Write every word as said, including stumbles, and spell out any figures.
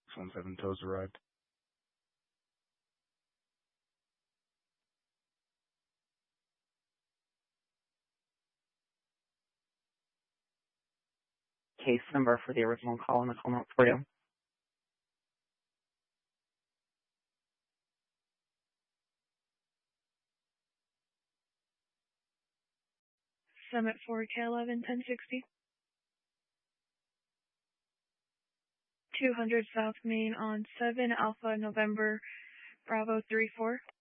one seven tows arrived. Case number for the original call and the call note for you. Summit four K eleven ten sixty. two hundred South Main on seven Alpha November Bravo three four.